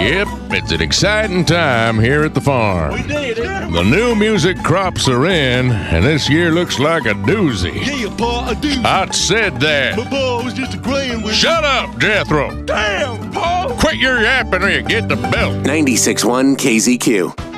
Yep, it's an exciting time here at the farm. We did it. The new music crops are in, and this year looks like a doozy. Yeah, Pa, I do. I said that. My Pa was just agreeing with Shut up, Jethro. Damn, Pa! Quit your yapping or you get the belt. 96.1 KZQ.